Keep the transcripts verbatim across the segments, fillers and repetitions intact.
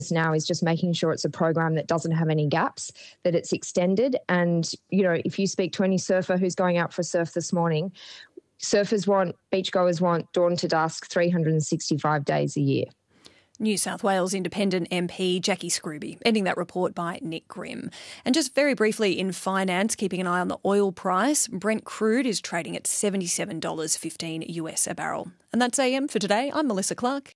now is just making sure it's a program that doesn't have any gaps, that it's extended. And, you know, if you speak to any surfer who's going out for a surf this morning, surfers want, beachgoers want dawn to dusk, three hundred sixty-five days a year. New South Wales Independent M P Jackie Scrooby, ending that report by Nick Grimm. And just very briefly in finance, keeping an eye on the oil price, Brent crude is trading at seventy-seven dollars fifteen U S a barrel. And that's A M for today. I'm Melissa Clark.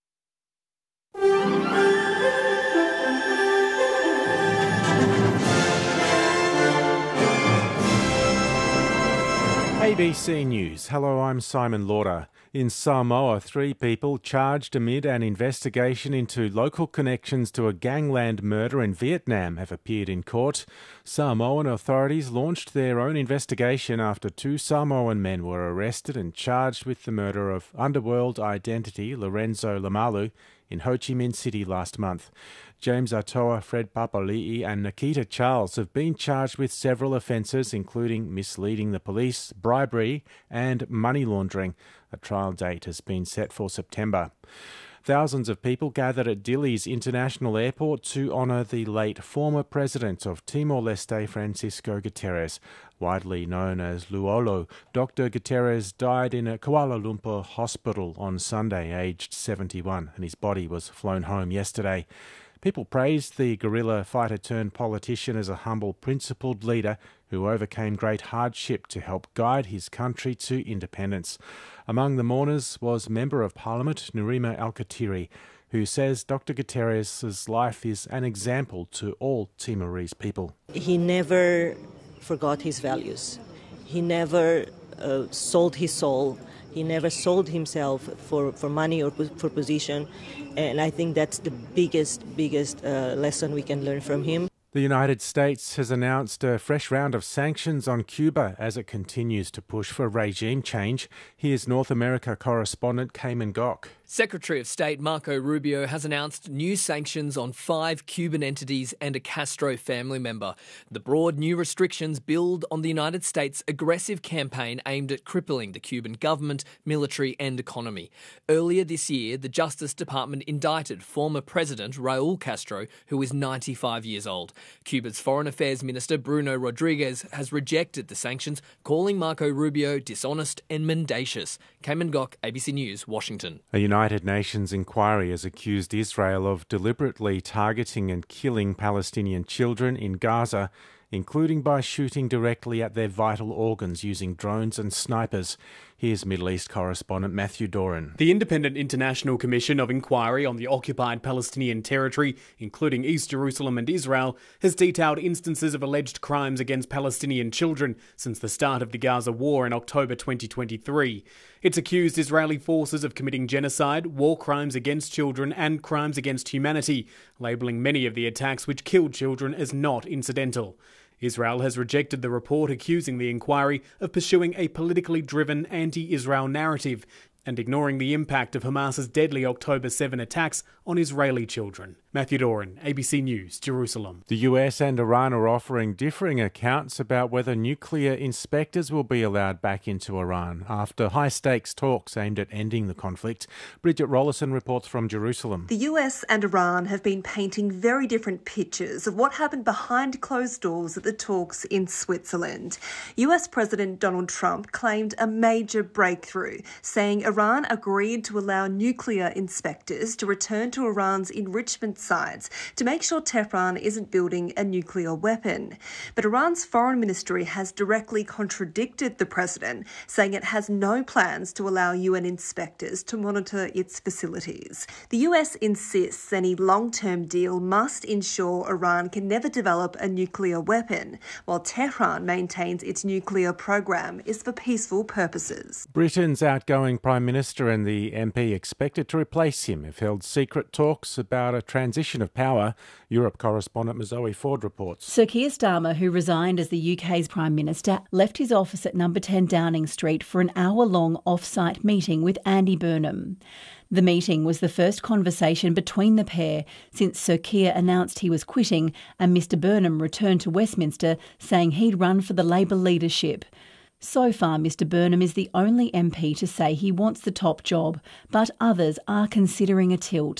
A B C News. Hello, I'm Simon Lauder. In Samoa, three people charged amid an investigation into local connections to a gangland murder in Vietnam have appeared in court. Samoan authorities launched their own investigation after two Samoan men were arrested and charged with the murder of underworld identity Lorenzo Lamalu in Ho Chi Minh City last month. James Atoa, Fred Papali'i and Nikita Charles have been charged with several offences, including misleading the police, bribery and money laundering. A trial date has been set for September. Thousands of people gathered at Dili's International Airport to honour the late former president of Timor-Leste, Francisco Guterres. Widely known as Luolo, Doctor Guterres died in a Kuala Lumpur hospital on Sunday, aged seventy-one, and his body was flown home yesterday. People praised the guerrilla fighter-turned-politician as a humble, principled leader who overcame great hardship to help guide his country to independence. Among the mourners was Member of Parliament Nurima Alkatiri, who says Doctor Guterres' life is an example to all Timorese people. He never forgot his values. He never uh, sold his soul. He never sold himself for, for money or for position. And I think that's the biggest, biggest uh, lesson we can learn from him. The United States has announced a fresh round of sanctions on Cuba as it continues to push for regime change. Here's North America correspondent Cayman Gok. Secretary of State Marco Rubio has announced new sanctions on five Cuban entities and a Castro family member. The broad new restrictions build on the United States' aggressive campaign aimed at crippling the Cuban government, military and economy. Earlier this year, the Justice Department indicted former President Raul Castro, who is ninety-five years old. Cuba's Foreign Affairs Minister Bruno Rodriguez has rejected the sanctions, calling Marco Rubio dishonest and mendacious. Cayman Gok, A B C News, Washington. A United Nations inquiry has accused Israel of deliberately targeting and killing Palestinian children in Gaza, including by shooting directly at their vital organs using drones and snipers. Here's Middle East correspondent Matthew Doran. The Independent International Commission of Inquiry on the Occupied Palestinian Territory, including East Jerusalem and Israel, has detailed instances of alleged crimes against Palestinian children since the start of the Gaza war in October twenty twenty-three. It's accused Israeli forces of committing genocide, war crimes against children and crimes against humanity, labelling many of the attacks which killed children as not incidental. Israel has rejected the report accusing the inquiry of pursuing a politically driven anti-Israel narrative and ignoring the impact of Hamas's deadly October seventh attacks on Israeli children. Matthew Doran, A B C News, Jerusalem. The U S and Iran are offering differing accounts about whether nuclear inspectors will be allowed back into Iran after high-stakes talks aimed at ending the conflict. Bridget Rollison reports from Jerusalem. The U S and Iran have been painting very different pictures of what happened behind closed doors at the talks in Switzerland. U S President Donald Trump claimed a major breakthrough, saying Iran agreed to allow nuclear inspectors to return to Iran's enrichment sites to make sure Tehran isn't building a nuclear weapon. But Iran's foreign ministry has directly contradicted the president, saying it has no plans to allow U N inspectors to monitor its facilities. The U S insists any long-term deal must ensure Iran can never develop a nuclear weapon, while Tehran maintains its nuclear program is for peaceful purposes. Britain's outgoing Prime Minister and the M P expected to replace him have held secret talks about a transition of power. Europe correspondent Mazoe Ford reports. Sir Keir Starmer, who resigned as the U K's Prime Minister, left his office at number ten Downing Street for an hour-long off-site meeting with Andy Burnham. The meeting was the first conversation between the pair since Sir Keir announced he was quitting and Mister Burnham returned to Westminster saying he'd run for the Labour leadership. So far, Mister Burnham is the only M P to say he wants the top job, but others are considering a tilt.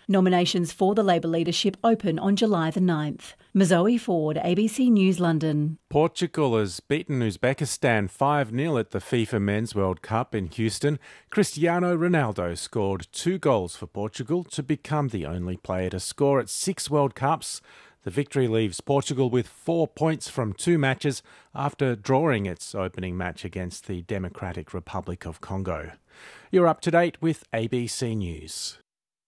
Nominations for the Labour leadership open on July the ninth. Mazoe Ford, A B C News, London. Portugal has beaten Uzbekistan five nil at the FIFA Men's World Cup in Houston. Cristiano Ronaldo scored two goals for Portugal to become the only player to score at six World Cups. The victory leaves Portugal with four points from two matches after drawing its opening match against the Democratic Republic of Congo. You're up to date with A B C News.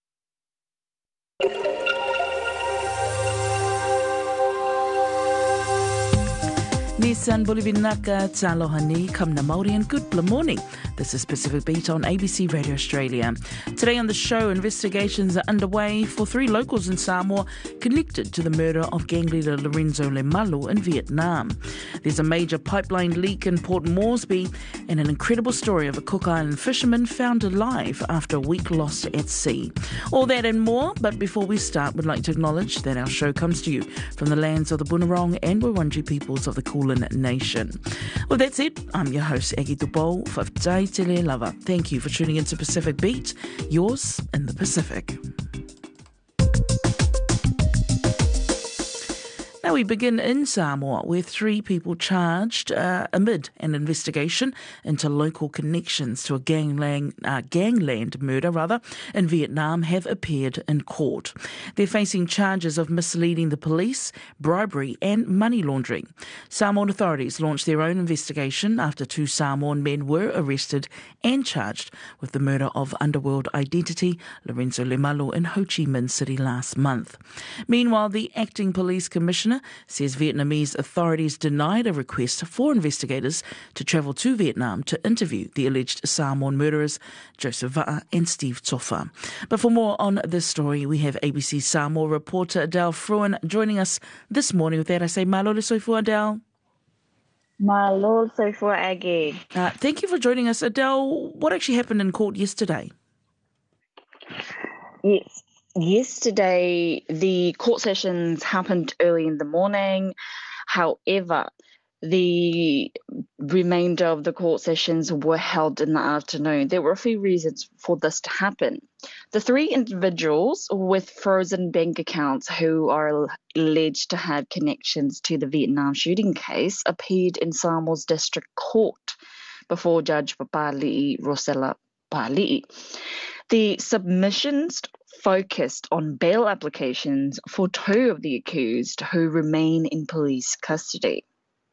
Nisan Bolivinaka Talohani Kamna Māori and good morning. This is Pacific Beat on A B C Radio Australia. Today on the show, investigations are underway for three locals in Samoa connected to the murder of gang leader Lorenzo Leumalo in Vietnam. There's a major pipeline leak in Port Moresby and an incredible story of a Cook Island fisherman found alive after a week lost at sea. All that and more, but before we start, we'd like to acknowledge that our show comes to you from the lands of the Bunurong and Wurundjeri peoples of the Kulin Nation. Well, that's it. I'm your host, Aggie Dubo, for Tai Tele Lava. Thank you for tuning into Pacific Beat, yours in the Pacific. Now we begin in Samoa, where three people charged uh, amid an investigation into local connections to a gangland, uh, gangland murder rather, in Vietnam have appeared in court. They're facing charges of misleading the police, bribery and money laundering. Samoan authorities launched their own investigation after two Samoan men were arrested and charged with the murder of underworld identity Lorenzo Leumalo in Ho Chi Minh City last month. Meanwhile, the acting police commissioner says Vietnamese authorities denied a request for investigators to travel to Vietnam to interview the alleged Samoan murderers Joseph Va'a and Steve Tofa. But for more on this story, we have A B C Samoa reporter Adele Fruin joining us this morning. With that, I say malo le soifua, Adele. Malo soifua, Aggie. Uh, thank you for joining us. Adele, what actually happened in court yesterday? Yes. Yesterday, the court sessions happened early in the morning. However, the remainder of the court sessions were held in the afternoon. There were a few reasons for this to happen. The three individuals with frozen bank accounts who are alleged to have connections to the Vietnam shooting case appeared in Samoa's district court before Judge Papali'i Rosella Pali'i. The submissions focused on bail applications for two of the accused who remain in police custody.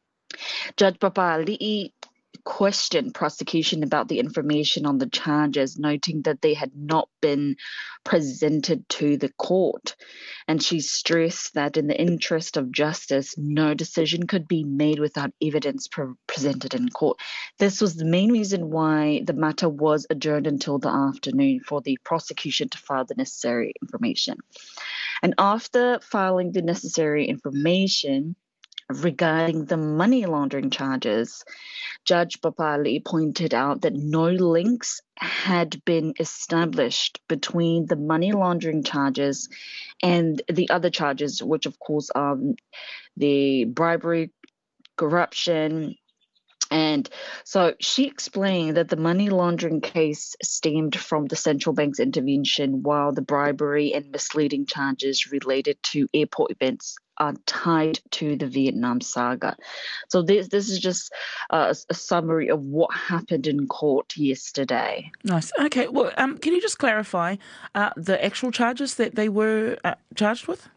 Judge Papali'i questioned prosecution about the information on the charges, noting that they had not been presented to the court. And she stressed that in the interest of justice, no decision could be made without evidence pre- presented in court. This was the main reason why the matter was adjourned until the afternoon for the prosecution to file the necessary information. And after filing the necessary information regarding the money laundering charges, Judge Papali'i pointed out that no links had been established between the money laundering charges and the other charges, which of course are the bribery, corruption. And so she explained that the money laundering case stemmed from the central bank's intervention, while the bribery and misleading charges related to airport events are tied to the Vietnam saga. So this this is just uh, a summary of what happened in court yesterday. Nice. Okay. Well, um, can you just clarify uh, the actual charges that they were uh, charged with?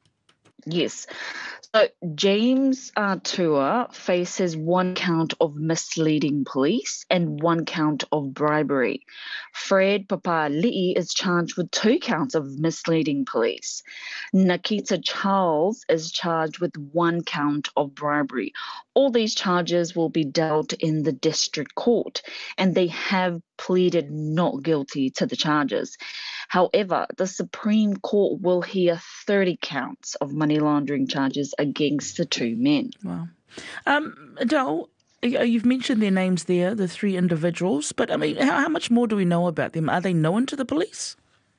Yes. So James Artua faces one count of misleading police and one count of bribery. Fred Papali'i is charged with two counts of misleading police. Nikita Charles is charged with one count of bribery. All these charges will be dealt in the district court, and they have pleaded not guilty to the charges. However, the Supreme Court will hear thirty counts of money laundering charges against the two men. Wow. Um, Adele, you've mentioned their names there, the three individuals, but I mean, how, how much more do we know about them? Are they known to the police?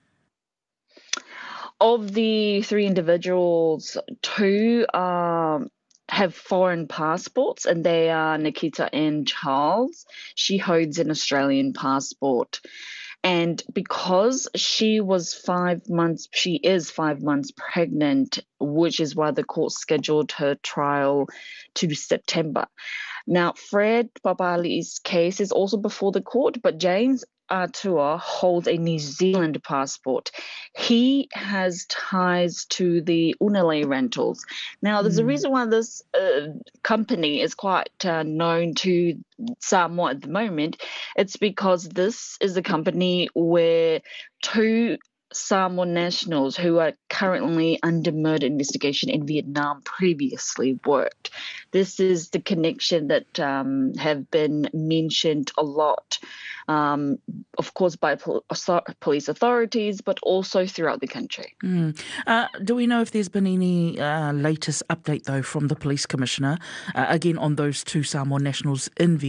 Of the three individuals, two um, have foreign passports, and they are Nikita and Charles. She holds an Australian passport. And because she was five months, she is five months pregnant, which is why the court scheduled her trial to September. Now, Fred Papali's case is also before the court, but James Atua holds a New Zealand passport. He has ties to the Unele rentals. Now, there's mm. a reason why this uh, company is quite uh, known to Samoa at the moment. It's because this is a company where two Samoan nationals who are currently under murder investigation in Vietnam previously worked. This is the connection that um, have been mentioned a lot, um, of course, by pol- police authorities, but also throughout the country. Mm. Uh, do we know if there's been any uh, latest update, though, from the police commissioner, uh, again, on those two Samoan nationals in Vietnam?